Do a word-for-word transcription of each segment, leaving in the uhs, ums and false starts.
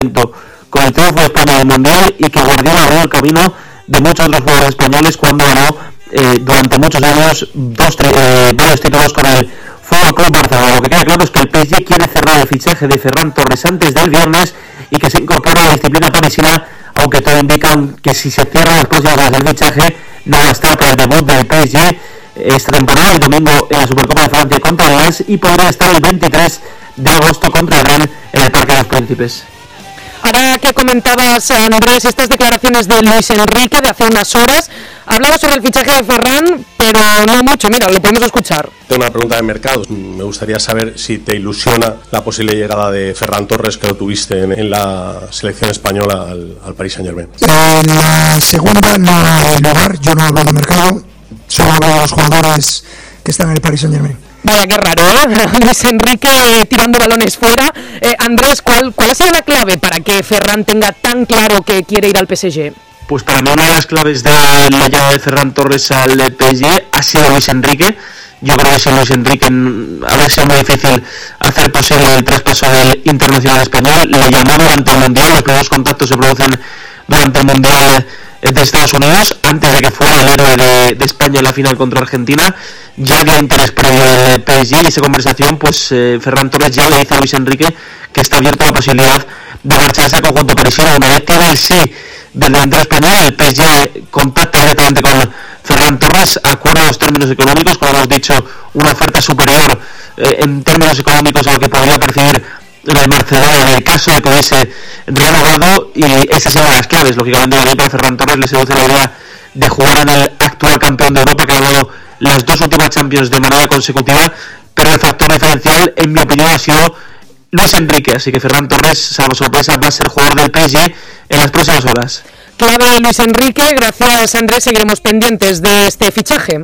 con el triunfo de España en el Mundial y que Guardiola abrió el camino de muchos otros jugadores españoles cuando ganó eh, durante muchos años dos eh, varios títulos con el Fútbol Club Barcelona. Lo que queda claro es que el P S G quiere cerrar el fichaje de Ferran Torres antes del viernes y que se incorpore a la disciplina parisina, aunque todo indica que si se cierran las próximas horas del fichaje no va a estar para el debut del P S G esta temporada, el domingo en la Supercopa de Francia contra el Lens, y podrá estar el veintitrés de agosto contra el Rennes en el Parque de los Príncipes. Ahora que comentabas, Andrés, estas declaraciones de Luis Enrique de hace unas horas, hablaba sobre el fichaje de Ferran, pero no mucho. Mira, lo podemos escuchar. Tengo una pregunta de mercado. Me gustaría saber si te ilusiona la posible llegada de Ferran Torres, que lo tuviste en, en la selección española al, al Paris Saint-Germain. En la segunda no hay lugar, yo no hablo de mercado, solo hablo de los jugadores que están en el Paris Saint-Germain. Vaya, qué raro, ¿eh? Luis Enrique eh, tirando balones fuera. Eh, Andrés, ¿cuál, ¿cuál ha sido la clave para que Ferran tenga tan claro que quiere ir al P S G? Pues para mí una de las claves de la llegada de Ferran Torres al P S G ha sido Luis Enrique. Yo creo que sin Luis Enrique habría sido muy difícil hacer posible el traspaso del internacional español. Lo llamó durante el Mundial, los primeros contactos se producen durante el Mundial de Estados Unidos, antes de que fuera el héroe de, de España en la final contra Argentina. Ya había interés previo del P S G y esa conversación, pues eh, Ferran Torres ya le dice a Luis Enrique que está abierto a la posibilidad de marcharse al conjunto parisino. Una vez tiene el sí del delantero español, el P S G contacta directamente con Ferran Torres, acuerda los términos económicos, como hemos dicho, una oferta superior eh, en términos económicos a lo que podría percibir el Barcelona en el caso de que hubiese renovado, y esas eran las claves. Lógicamente a para Ferran Torres le seduce la idea de jugar en el actual campeón de Europa, que ha ganado las dos últimas Champions de manera consecutiva, pero el factor diferencial en mi opinión ha sido Luis Enrique, así que Ferran Torres, salvo sorpresa, va a ser jugador del P S G en las próximas horas. Clave Luis Enrique, gracias Andrés, seguiremos pendientes de este fichaje.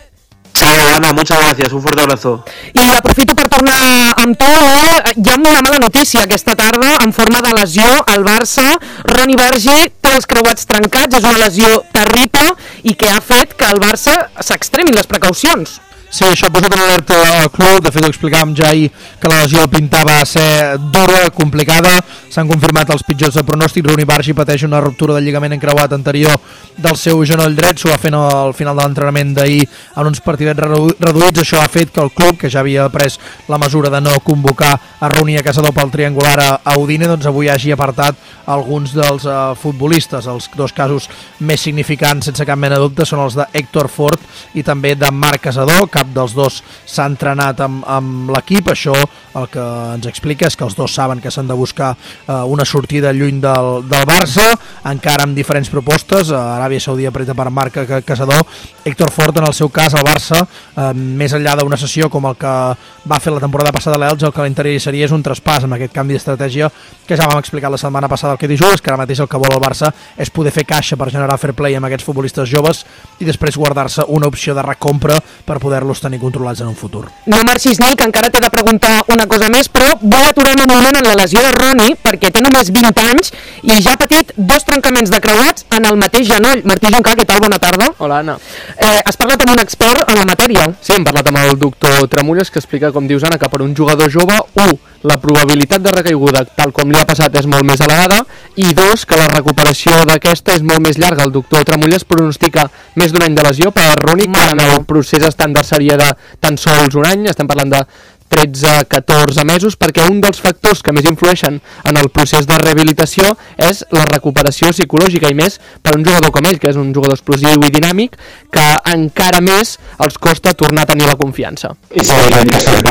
Ana, muchas gracias, un fuerte abrazo. I aprofito per tornar amb tu. Hi ha una mala notícia aquesta tarda en forma de lesió al Barça. Ronny Bergi té els creuats trencats, és una lesió terrible i que ha fet que el Barça s'extremin les precaucions. Sí, això ha posat en alerta al club. De fet ho explicàvem ja ahir que la lesió pintava a ser dura, complicada. S'han confirmat els pitjors de pronòstic. Ronny Bergi pateix una ruptura del lligament encreuat anterior del seu genoll dret. S'ho va fent al final de l'entrenament d'ahir en uns partidets reduïts. Això ha fet que el club, que ja havia pres la mesura de no convocar a Ronny a Caçador pel triangular a, a Udine, doncs avui hagi apartat alguns dels uh, futbolistes. Els dos casos més significants, sense cap mena de dubte, són els de Héctor Fort i també de Marc Caçador. Cap dels dos s'ha entrenat amb, amb l'equip. Això el que ens explica és que els dos saben que s'han de buscar eh, una sortida lluny del, del Barça, encara amb diferents propostes. Aràbia Saudí apreta per Marc Caçador. Héctor Fort, en el seu cas, al Barça, eh, més enllà d'una sessió com el que va fer la temporada passada a l'Elx, el que l'interessaria és un traspàs amb aquest canvi d'estratègia que ja vam explicar la setmana passada al que dijous, que ara mateix el que vol el Barça és poder fer caixa per generar fair play amb aquests futbolistes joves i després guardar-se una opció de recompra per poder-los tenir controlats en un futur. No marxis, Nick, encara t'he de preguntar una cosa més, però vull aturar-me un moment en la lesió de Ronny, perquè té només vint anys i ja ha patit dos trencaments de creuats en el mateix genoll. Martí Juncà, què tal? Bona tarda. Hola, Anna. Eh, has parlat amb un expert en la matèria. Sí, hem parlat amb el doctor Tramulles, que explica, com dius, Anna, que per un jugador jove, un, la probabilitat de recaiguda, tal com li ha passat, és molt més elevada, i dos, que la recuperació d'aquesta és molt més llarga. El doctor Tramulles pronostica més d'un any de lesió per a Ronny, que en el procés estàndard seria de tan sols un any. Estem parlant de tretze a catorze mesos, perquè un dels factors que més influeixen en el procés de rehabilitació és la recuperació psicològica, i més per un jugador com ell, que és un jugador explosiu i dinàmic, que encara més els costa tornar a tenir la confiança. I sí, aquesta